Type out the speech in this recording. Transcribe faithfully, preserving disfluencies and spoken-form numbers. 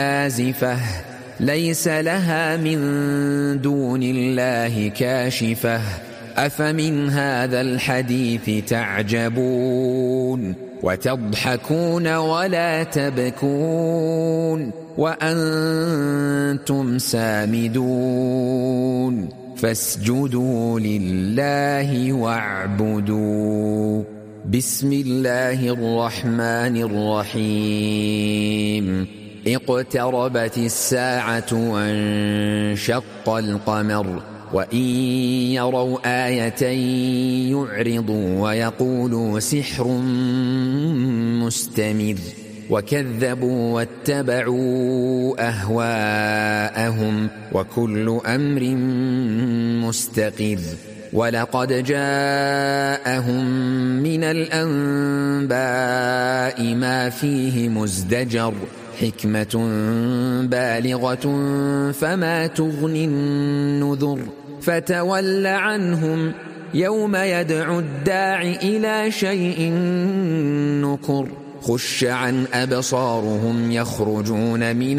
آزفة ليس لها من دون الله كاشفة أفمن هذا الحديث تعجبون وتضحكون ولا تبكون وأنتم سامدون فاسجدوا لله واعبدوا. بسم الله الرحمن الرحيم. اقتربت الساعة وانشق القمر وإن يروا آية يعرضوا ويقولوا سحر مستمر وكذبوا واتبعوا أهواءهم وكل أمر مستقر. ولقد جاءهم من الأنباء ما فيه مزدجر حكمة بالغة فما تغني النذر فتول عنهم يوم يدعو الداع إلى شيء نكر خش عن أبصارهم يخرجون من